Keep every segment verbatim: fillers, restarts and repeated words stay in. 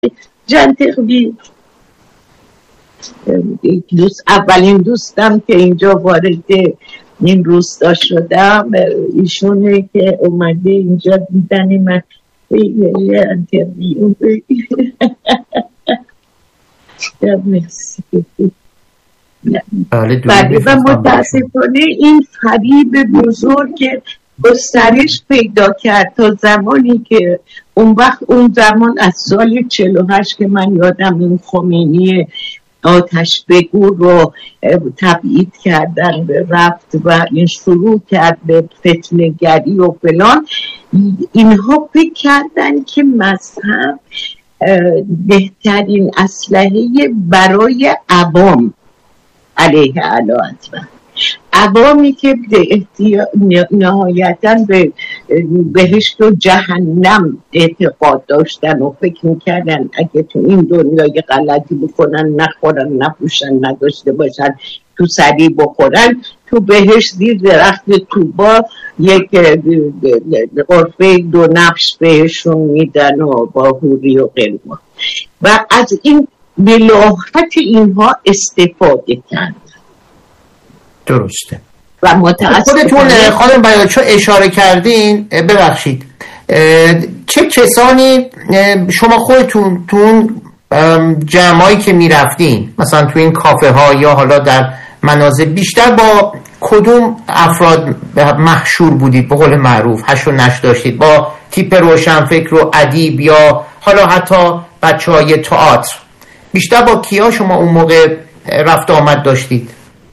جنتقلی دوست اولین دوستم که اینجا وارد این روستا شدم ایشونه که اومده اینجا دیدن من یه انترویو بگیره. مرسی. بله و متاسفانه این فریب بزرگ گسترش پیدا کرد تا زمانی که اون وقت اون زمان از سال چهل و هشت که من یادم این خمینی آتش بگو رو تبعید کردن رفت و این شروع کرد به فتنه‌گری و فلان، اینها فکر کردن که مذهب بهترین اسلحه برای عوام علیه اعلیحضرت، عوامی که نهایتاً به بهشت و جهنم اعتقاد داشتن و فکر میکردن اگه تو این دنیای غلطی بکنن، نخورن، نپوشن، نداشته باشن، تو سری بخورن، تو بهشت زیر درخت توبا یک غرفه دو نفش بهشون میدن و با حوری و غیره و از این بلاحت اینها استفاده کرد. درسته. و متاسفانه خودتون خانم بیاتچو اشاره کردین، ببخشید چه کسانی شما خودتون تو اون جمعایی که میرفتین مثلا تو این کافه ها یا حالا در منازل بیشتر با کدوم افراد محشور بودید؟ به قول معروف هش و نش داشتید با تیپ روشنفکر و ادیب یا حالا حتی بچه های تئاتر؟ بیشتر با کیا شما اون موقع رفت آمد داشتید؟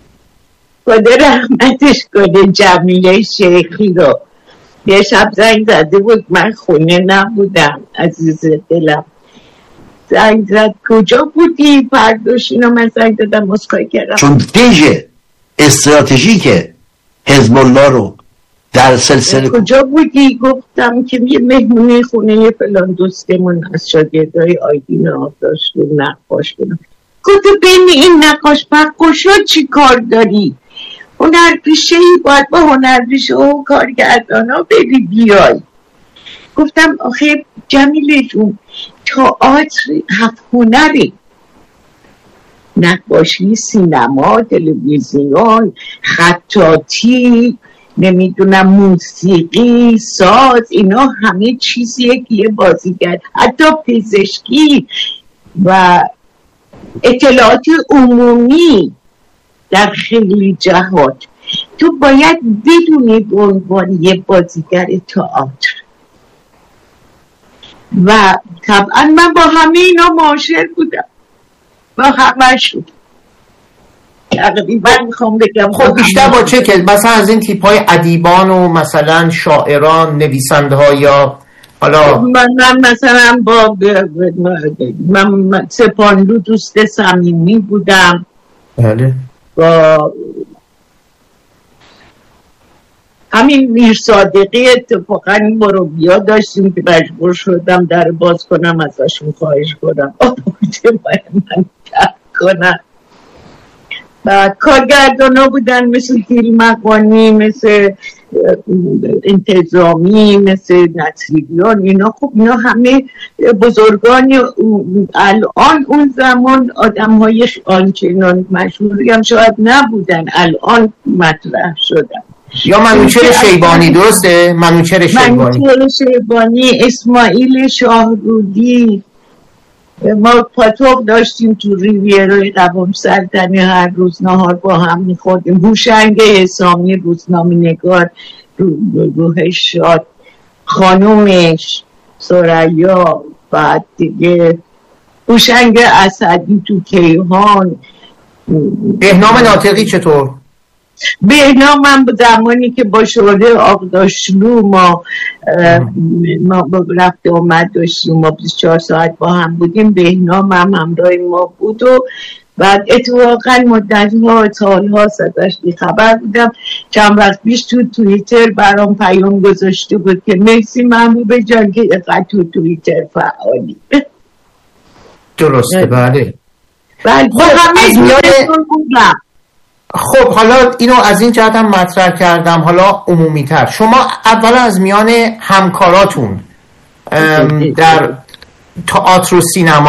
خدا رحمتش کنه جمیله شیخی رو یه شب زنگ زده بود، من خونه نبودم، عزیز دلم زنگ زد کجا بودی؟ فرداش اینو من زنگ دادم مسکای کردم چون دیجه استراتژیک حزب الله رو در سلسله کجا بودی؟ گفتم که یه مهمونی خونه یه فلان دوستمون از شاگردای آیدین آبداشت و نقاش بودم. گفتم بین این نقاش پقاشا چی کار داری؟ هنرپیشه‌ای باید با هنرپیشه و کارگردان ها بری بیای. گفتم آخه جمیله جون تئاتر هفت هنری، نقاشی، سینما، تلویزیون، خطاطی، نمیدونم موسیقی، ساز، اینا همه چیزیه که یه بازیگر، حتی پزشکی و اطلاعات عمومی در خیلی جهات تو باید بدونی به عنوان یه بازیگر تئاتر. و طبعا من با همه اینا معاشر بودم، با همشون تقریبا میخوام بگم. خب بیشتر با چه که مثلا از این تیپ های ادیبان و مثلا شاعران، نویسنده ها یا حالا من, من مثلا با من سپاندو دوست صمیمی بودم. بله. با همین میر صادقی اتفاقا این مربیا داشتیم که مجبور شدم در باز کنم ازشون خواهش کنم آبوده باید من ترک کنم. و کارگردان ها بودن مثل دیلمقانی، مثل انتظامی، مثل نصیریان، اینا خب اینا همه بزرگان الان اون زمان آدم های آنچنان مشهوری هم شاید نبودن، الان مطرح شدن. یا منوچهر شیبانی، درسته؟ منوچهر شیبانی منوچهر شیبانی، اسماعیل شاهرودی. ما پاتوق داشتیم تو ریویرای قوام سلطنه، هر روز نهار با هم میخوردیم. هوشنگ حسامی روزنامه نگار، روحش شاد، خانومش ثریا، بعد دیگه هوشنگ اسدی تو کیهان. بهنام ناطقی چطور؟ بهنام من زمانی که با شعله آقداشلو ما ما رفت آمد داشتیم، ما بیست و چهار ساعت با هم بودیم، بهنام هم همراه ما بود و بعد اتفاقا مدت ها سال ها ازش بیخبر بودم. چند وقت پیش تو توییتر برام پیام گذاشته بود که مرسی محبوب جان که اقعد تو توییتر فعالی. درسته. بله بله همه بودم. خب حالا اینو از این جهت هم مطرح کردم، حالا عمومی تر. شما اولا از میان همکاراتون در تئاتر و سینما